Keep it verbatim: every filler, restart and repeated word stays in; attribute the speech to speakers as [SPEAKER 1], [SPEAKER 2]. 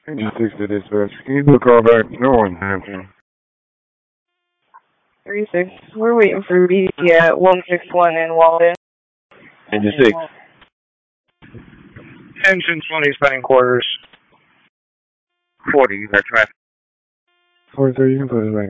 [SPEAKER 1] Engine six to dispatch. Can you do a call back? No one, Hampton.
[SPEAKER 2] three six. We're waiting for B T at one six one in Walden.
[SPEAKER 1] Engine six.
[SPEAKER 3] Engine twenty, spending quarters.
[SPEAKER 1] forty, you got traffic. four thirty, you can put it back.